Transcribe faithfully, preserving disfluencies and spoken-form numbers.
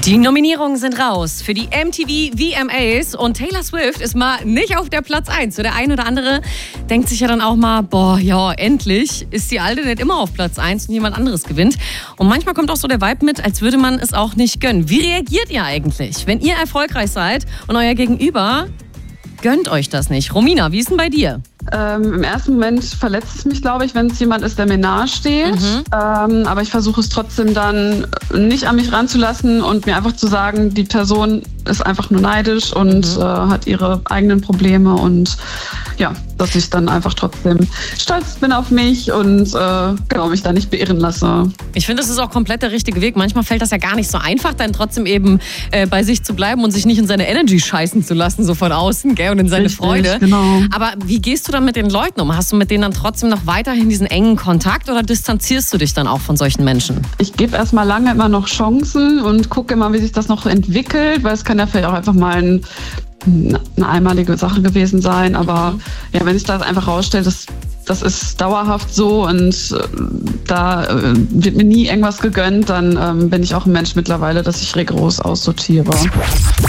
Die Nominierungen sind raus für die M T V V M As und Taylor Swift ist mal nicht auf der Platz eins. So der ein oder andere denkt sich ja dann auch mal, boah, ja, endlich ist die Alte nicht immer auf Platz eins und jemand anderes gewinnt. Und manchmal kommt auch so der Vibe mit, als würde man es auch nicht gönnen. Wie reagiert ihr eigentlich, wenn ihr erfolgreich seid und euer Gegenüber gönnt euch das nicht? Romina, wie ist denn bei dir? Ähm, Im ersten Moment verletzt es mich, glaube ich, wenn es jemand ist, der mir nahe steht. Mhm. Ähm, aber ich versuche es trotzdem dann nicht an mich ranzulassen und mir einfach zu sagen, die Person ist einfach nur neidisch und Mhm. äh, hat ihre eigenen Probleme und ja, dass ich dann einfach trotzdem stolz bin auf mich und äh, genau, mich da nicht beirren lasse. Ich finde, das ist auch komplett der richtige Weg. Manchmal fällt das ja gar nicht so einfach, dann trotzdem eben äh, bei sich zu bleiben und sich nicht in seine Energy scheißen zu lassen, so von außen, gell, und in seine Richtig, Freude. genau. Aber wie gehst du dann mit den Leuten um? Hast du mit denen dann trotzdem noch weiterhin diesen engen Kontakt oder distanzierst du dich dann auch von solchen Menschen? Ich gebe erstmal lange immer noch Chancen und gucke immer, wie sich das noch entwickelt, weil es kann ja vielleicht auch einfach mal ein, eine einmalige Sache gewesen sein. Aber ja, wenn sich das einfach rausstellt, das, das ist dauerhaft so und äh, da äh, wird mir nie irgendwas gegönnt, dann ähm, bin ich auch ein Mensch mittlerweile, dass ich rigoros aussortiere.